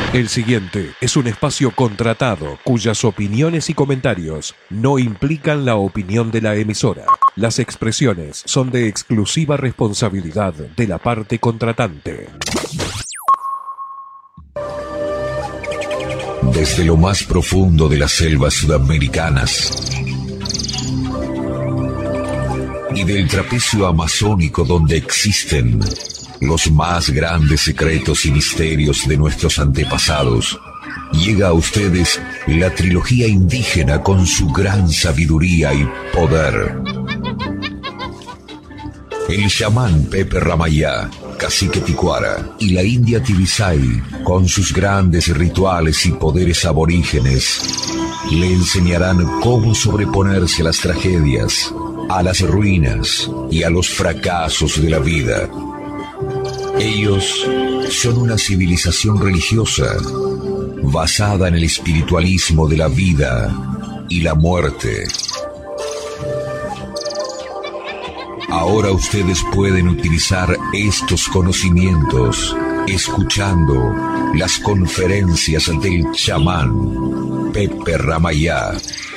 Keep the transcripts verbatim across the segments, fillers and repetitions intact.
El siguiente es un espacio contratado cuyas opiniones y comentarios no implican la opinión de la emisora. Las expresiones son de exclusiva responsabilidad de la parte contratante. Desde lo más profundo de las selvas sudamericanas y del trapecio amazónico donde existen los más grandes secretos y misterios de nuestros antepasados, llega a ustedes la trilogía indígena con su gran sabiduría y poder. El chamán Pepe Ramayá, cacique Ticuara, y la india Tibisay, con sus grandes rituales y poderes aborígenes, le enseñarán cómo sobreponerse a las tragedias, a las ruinas y a los fracasos de la vida. Ellos son una civilización religiosa basada en el espiritualismo de la vida y la muerte. Ahora ustedes pueden utilizar estos conocimientos escuchando las conferencias del chamán Pepe Ramayá.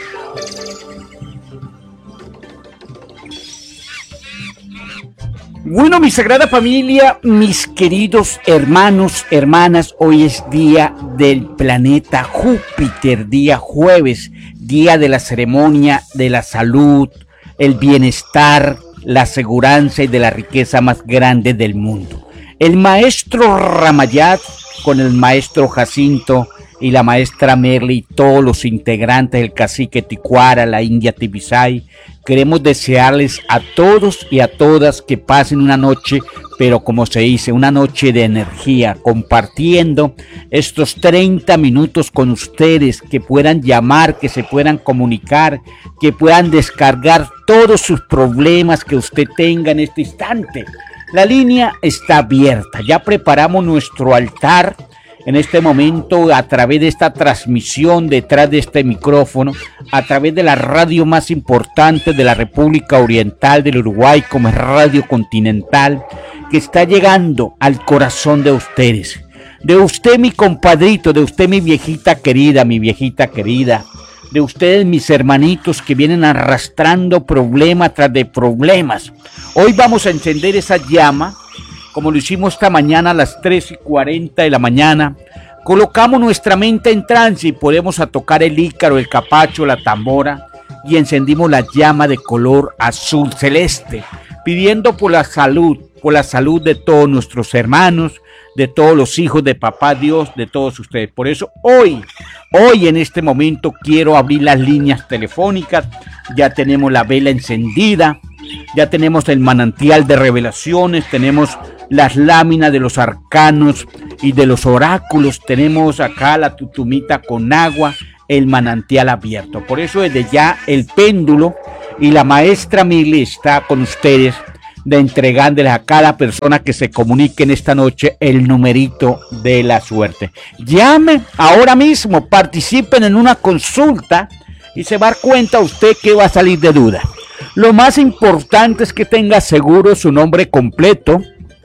Bueno, mi sagrada familia, mis queridos hermanos, hermanas, hoy es día del planeta Júpiter, día jueves, día de la ceremonia de la salud, el bienestar, la seguridad y de la riqueza más grande del mundo. El maestro Ramayá con el maestro Jacinto y la maestra Merly y todos los integrantes del cacique Ticuara, la india Tibisay, queremos desearles a todos y a todas que pasen una noche, pero como se dice, una noche de energía, compartiendo estos treinta minutos con ustedes, que puedan llamar, que se puedan comunicar, que puedan descargar todos sus problemas que usted tenga en este instante. La línea está abierta, ya preparamos nuestro altar. En este momento, a través de esta transmisión detrás de este micrófono, a través de la radio más importante de la República Oriental del Uruguay, como es Radio Continental, que está llegando al corazón de ustedes. De usted, mi compadrito, de usted, mi viejita querida, mi viejita querida, de ustedes, mis hermanitos que vienen arrastrando problema tras de problemas. Hoy vamos a encender esa llama, como lo hicimos esta mañana a las tres y cuarenta de la mañana. Colocamos nuestra mente en trance y podemos a tocar el ícaro, el capacho, la tambora, y encendimos la llama de color azul celeste, pidiendo por la salud, por la salud de todos nuestros hermanos, de todos los hijos de papá Dios, de todos ustedes. Por eso hoy, hoy en este momento quiero abrir las líneas telefónicas. Ya tenemos la vela encendida, ya tenemos el manantial de revelaciones, tenemos las láminas de los arcanos y de los oráculos, tenemos acá la tutumita con agua, el manantial abierto. Por eso desde ya el péndulo y la maestra Mili está con ustedes, de entregándoles a cada persona que se comunique en esta noche el numerito de la suerte. Llamen ahora mismo, participen en una consulta y se va a dar cuenta usted que va a salir de duda. Lo más importante es que tenga seguro su nombre completo,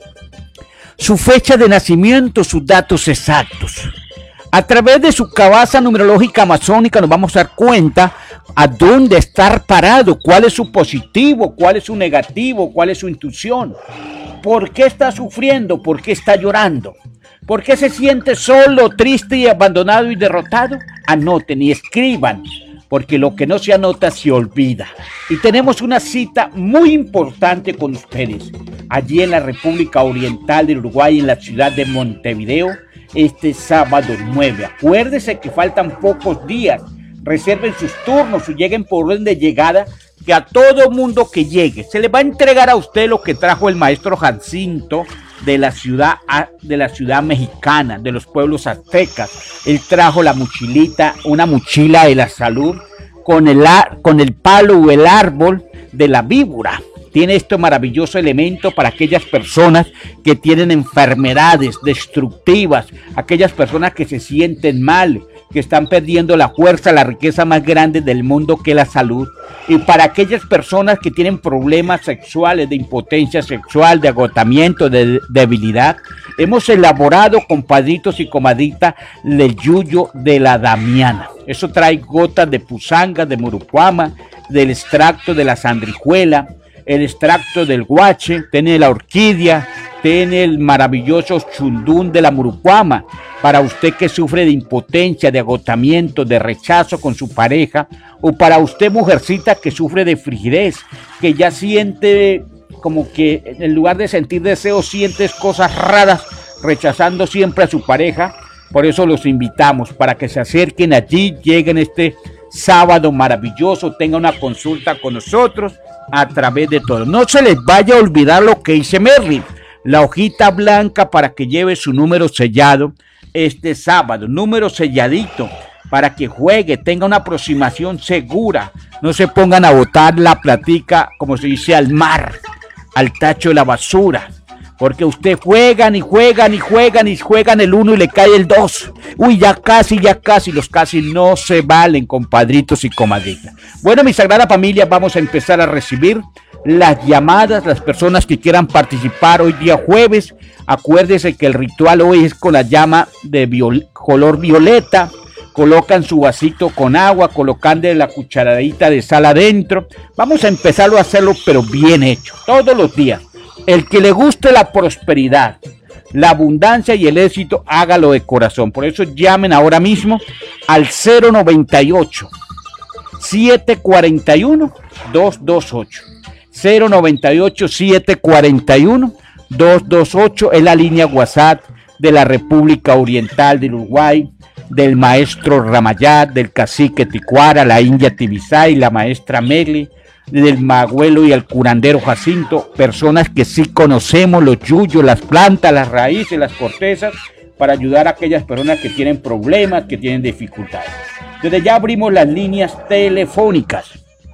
su fecha de nacimiento, sus datos exactos. A través de su cabaza numerológica amazónica nos vamos a dar cuenta a dónde estar parado, cuál es su positivo, cuál es su negativo, cuál es su intuición. ¿Por qué está sufriendo? ¿Por qué está llorando? ¿Por qué se siente solo, triste y abandonado y derrotado? Anoten y escriban, porque lo que no se anota se olvida. Y tenemos una cita muy importante con ustedes, allí en la República Oriental del Uruguay, en la ciudad de Montevideo, este sábado nueve. Acuérdense que faltan pocos días, reserven sus turnos y lleguen por orden de llegada, que a todo mundo que llegue se le va a entregar a usted lo que trajo el maestro Jacinto de la ciudad, de la ciudad mexicana, de los pueblos aztecas. Él trajo la mochilita, una mochila de la salud con el, con el palo o el árbol de la víbora. Tiene este maravilloso elemento para aquellas personas que tienen enfermedades destructivas, aquellas personas que se sienten mal, que están perdiendo la fuerza, la riqueza más grande del mundo, que es la salud. Y para aquellas personas que tienen problemas sexuales, de impotencia sexual, de agotamiento, de debilidad, hemos elaborado, compadritos y comadritas, el yuyo de la damiana. Eso trae gotas de pusanga, de murucuama, del extracto de la sandrijuela, el extracto del guache, tiene la orquídea, tiene el maravilloso chundún de la murucuama. Para usted que sufre de impotencia, de agotamiento, de rechazo con su pareja, o para usted, mujercita, que sufre de frigidez, que ya siente como que en lugar de sentir deseos, sientes cosas raras, rechazando siempre a su pareja. Por eso los invitamos para que se acerquen allí, lleguen este sábado maravilloso, tengan una consulta con nosotros a través de todo. No se les vaya a olvidar lo que dice Merlin, la hojita blanca para que lleve su número sellado este sábado, número selladito, para que juegue, tenga una aproximación segura, no se pongan a botar la platica, como se dice, al mar, al tacho de la basura, porque usted juegan y juegan y juegan y juegan el uno y le cae el dos. Uy, ya casi, ya casi, los casi no se valen, compadritos y comadritas. Bueno, mi sagrada familia, vamos a empezar a recibir las llamadas, las personas que quieran participar hoy día jueves. Acuérdese que el ritual hoy es con la llama de viol- color violeta. Colocan su vasito con agua, colocando la cucharadita de sal adentro. Vamos a empezarlo a hacerlo, pero bien hecho, todos los días. El que le guste la prosperidad, la abundancia y el éxito, hágalo de corazón. Por eso llamen ahora mismo al cero noventa y ocho, siete cuarenta y uno, dos dos ocho. cero noventa y ocho, siete cuarenta y uno, dos dos ocho es la línea WhatsApp de la República Oriental del Uruguay, del maestro Ramayat, del cacique Ticuara, la India Tibisay, la maestra Meli, del magüelo y el curandero Jacinto, personas que sí conocemos los yuyos, las plantas, las raíces, las cortezas, para ayudar a aquellas personas que tienen problemas, que tienen dificultades. Desde ya abrimos las líneas telefónicas.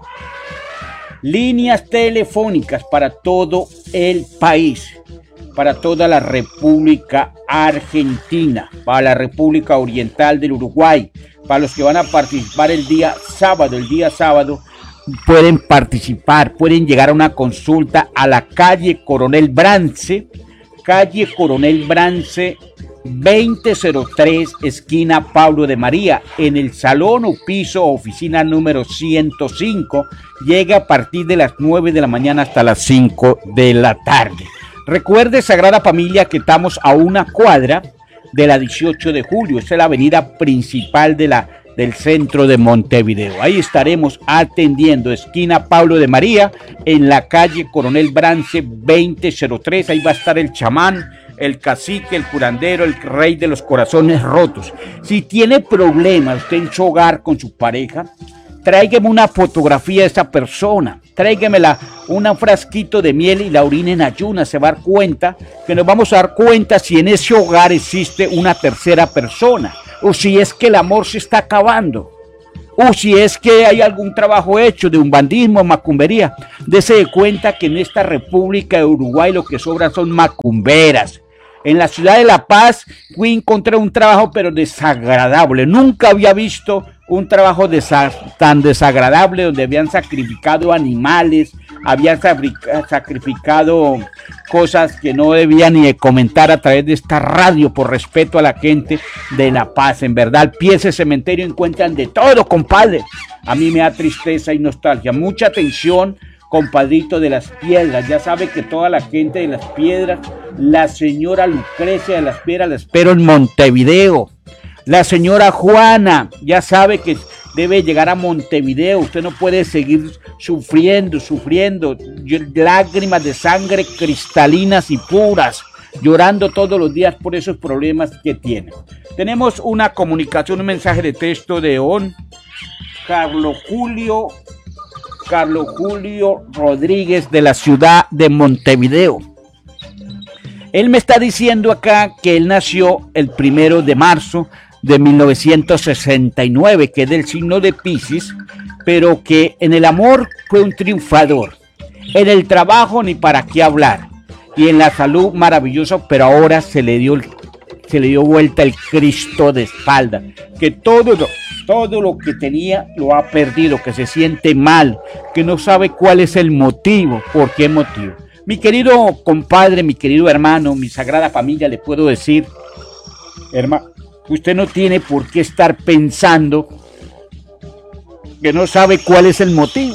Líneas telefónicas para todo el país, para toda la República Argentina, para la República Oriental del Uruguay, para los que van a participar el día sábado, el día sábado pueden participar, pueden llegar a una consulta a la calle Coronel Brance, calle Coronel Brance veinte cero tres, esquina Pablo de María, en el salón o piso oficina número ciento cinco. Llega a partir de las nueve de la mañana hasta las cinco de la tarde. Recuerde, Sagrada Familia, que estamos a una cuadra de la dieciocho de julio, esa es la avenida principal de la, del centro de Montevideo. Ahí estaremos atendiendo, esquina Pablo de María, en la calle Coronel Brance veinte cero tres. Ahí va a estar el chamán, el cacique, el curandero, el rey de los corazones rotos. Si tiene problemas usted en su hogar con su pareja, tráigame una fotografía de esa persona, tráigamela, un frasquito de miel y la orina en ayunas. Se va a dar cuenta que nos vamos a dar cuenta si en ese hogar existe una tercera persona, o si es que el amor se está acabando, o si es que hay algún trabajo hecho de umbandismo, macumbería. Dese de cuenta que en esta República de Uruguay lo que sobran son macumberas. En la ciudad de La Paz fui a encontrar un trabajo pero desagradable. Nunca había visto un trabajo desa- tan desagradable, donde habían sacrificado animales, habían sacrificado cosas que no debía ni de comentar a través de esta radio por respeto a la gente de La Paz. En verdad, al pie de ese cementerio encuentran de todo, compadre. A mí me da tristeza y nostalgia. Mucha atención, compadrito de las Piedras. Ya sabe que toda la gente de las Piedras, la señora Lucrecia de las Piedras, la espero en Montevideo. La señora Juana ya sabe que debe llegar a Montevideo. Usted no puede seguir sufriendo, sufriendo, lágrimas de sangre cristalinas y puras, llorando todos los días por esos problemas que tiene. Tenemos una comunicación, un mensaje de texto de don Carlos Julio, Carlos Julio Rodríguez, de la ciudad de Montevideo. Él me está diciendo acá que él nació el primero de marzo de mil novecientos sesenta y nueve, que es del signo de Piscis, pero que en el amor fue un triunfador, en el trabajo ni para qué hablar, y en la salud maravilloso, pero ahora se le dio el, se le dio vuelta el Cristo de espalda, que todo lo, todo lo que tenía lo ha perdido, que se siente mal, que no sabe cuál es el motivo, por qué motivo. Mi querido compadre, mi querido hermano, mi sagrada familia, le puedo decir, hermano, usted no tiene por qué estar pensando que no sabe cuál es el motivo.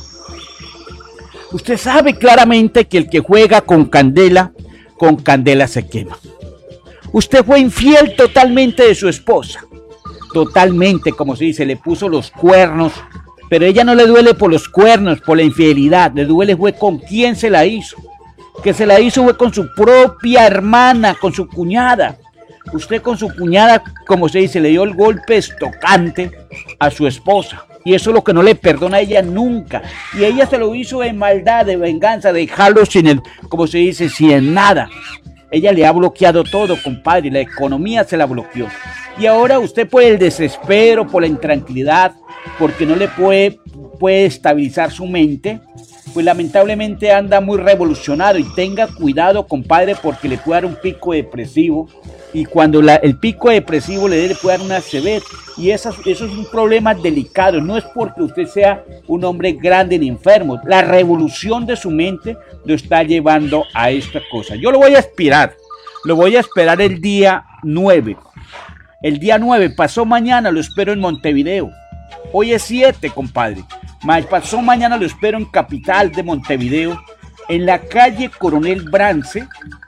Usted sabe claramente que el que juega con candela, con candela se quema. Usted fue infiel totalmente de su esposa. Totalmente, como se dice, le puso los cuernos. Pero ella no le duele por los cuernos, por la infidelidad. Le duele fue con quién se la hizo. Que se la hizo fue con su propia hermana, con su cuñada. Usted con su cuñada, como se dice, le dio el golpe estocante a su esposa. Y eso es lo que no le perdona a ella nunca. Y ella se lo hizo de maldad, de venganza, de dejarlo sin el, como se dice, sin nada. Ella le ha bloqueado todo, compadre. La economía se la bloqueó. Y ahora usted por el desespero, por la intranquilidad, porque no le puede, puede estabilizar su mente, pues lamentablemente anda muy revolucionado. Y tenga cuidado, compadre, porque le puede dar un pico depresivo. Y cuando la, el pico depresivo le dé, le puede dar una C B. Y eso, eso es un problema delicado. No es porque usted sea un hombre grande ni enfermo. La revolución de su mente lo está llevando a esta cosa. Yo lo voy a esperar. Lo voy a esperar el día nueve. El día nueve, pasó mañana, lo espero en Montevideo. Hoy es siete, compadre. Pasó mañana, lo espero en Capital de Montevideo, en la calle Coronel Brance,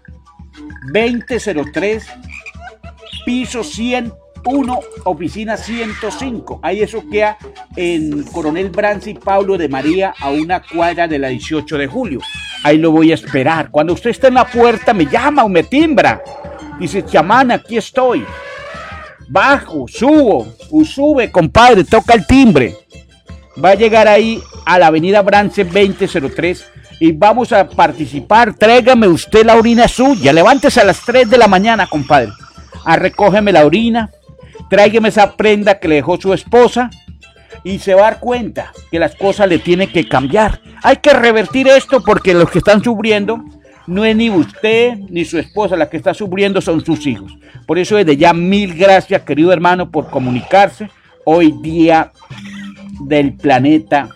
veinte cero tres, piso ciento uno, oficina ciento cinco. Ahí eso queda en Coronel Brance y Pablo de María, a una cuadra de la dieciocho de julio. Ahí lo voy a esperar. Cuando usted esté en la puerta, me llama o me timbra. Dice, chamán, aquí estoy. Bajo, subo, o sube, compadre, toca el timbre. Va a llegar ahí a la avenida Brance veinte cero tres y vamos a participar. Tráigame usted la orina suya. Levántese a las tres de la mañana, compadre. A recógeme la orina. Tráigame esa prenda que le dejó su esposa y se va a dar cuenta que las cosas le tienen que cambiar. Hay que revertir esto porque los que están sufriendo no es ni usted ni su esposa, la que está sufriendo son sus hijos. Por eso desde ya mil gracias, querido hermano, por comunicarse. Hoy día del planeta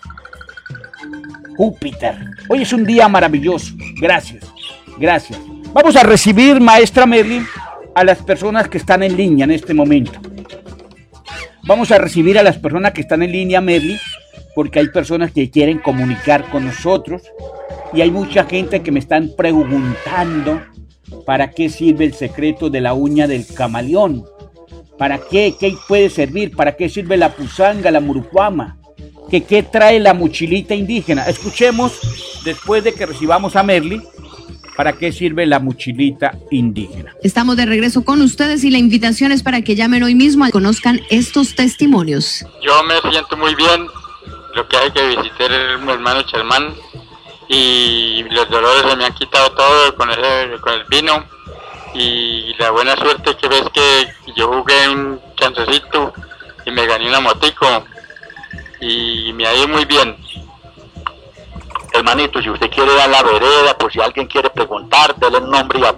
Júpiter. Hoy es un día maravilloso. Gracias, gracias. Vamos a recibir, maestra Merly, a las personas que están en línea en este momento. Vamos a recibir a las personas que están en línea, Merly, porque hay personas que quieren comunicar con nosotros y hay mucha gente que me están preguntando para qué sirve el secreto de la uña del camaleón. ¿Para qué? ¿Qué puede servir? ¿Para qué sirve la pusanga, la murucuama? ¿Qué, qué trae la mochilita indígena? Escuchemos, después de que recibamos a Merly, ¿para qué sirve la mochilita indígena? Estamos de regreso con ustedes y la invitación es para que llamen hoy mismo y conozcan estos testimonios. Yo me siento muy bien, lo que hay que visitar es mi hermano Charmán y los dolores se me han quitado todo con el, con el vino. Y la buena suerte que ves que yo jugué un chancecito y me gané una motico y me ha ido muy bien. Hermanito, si usted quiere dar la vereda, por si alguien quiere preguntar, déle un nombre y